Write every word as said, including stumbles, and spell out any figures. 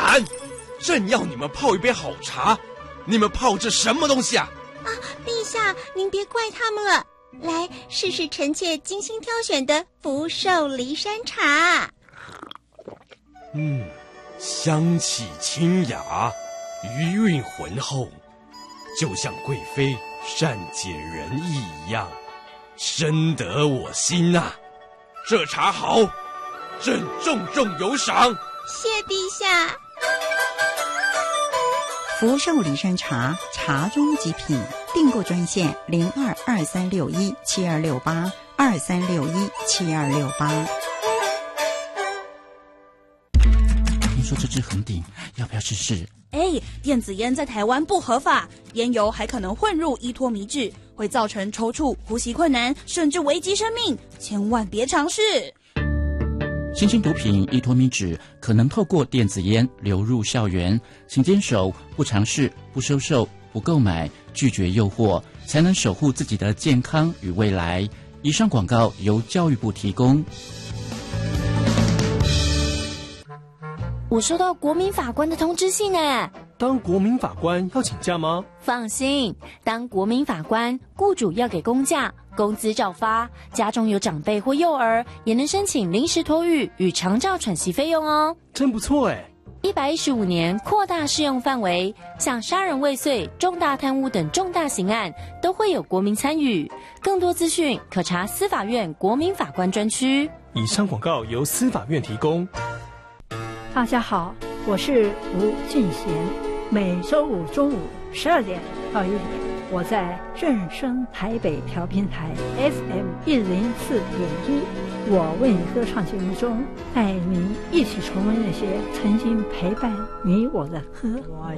敢！正要你们泡一杯好茶，你们泡这什么东西啊？ 啊，陛下，您别怪他们了。来，试试臣妾精心挑选的福寿梨山茶。 嗯，香气清雅，余韵浑厚，就像贵妃善解人意一样，深得我心啊！这茶好，朕重重有赏。 谢陛下。 福寿梨山茶，茶中极品。订购专线零二二三六一七二六八二三六一七二六八。 听说这支红顶，要不要试试？ 哎，电子烟在台湾不合法，烟油还可能混入依托米酯，会造成抽搐、呼吸困难，甚至危及生命，千万别尝试。 新兴毒品依托米酯可能透过电子烟流入校园，请坚守不尝试、不收受、不购买，拒绝诱惑，才能守护自己的健康与未来。以上广告由教育部提供。 我收到国民法官的通知信哎。 当国民法官要请假吗？ 放心，当国民法官，雇主要给公假，工资照发，家中有长辈或幼儿，也能申请临时托育与长照喘息费用哦。 真不错哎。 一百一十五年扩大适用范围，像杀人未遂、重大贪污等重大刑案都会有国民参与。更多资讯可查司法院国民法官专区。 以上广告由司法院提供。 大家好，我是吴俊贤。每周五中午十二点到一点，我在正声台北调频台 F M 一零四点一，我为你歌唱节目中，带您一起重温那些曾经陪伴你我的歌。我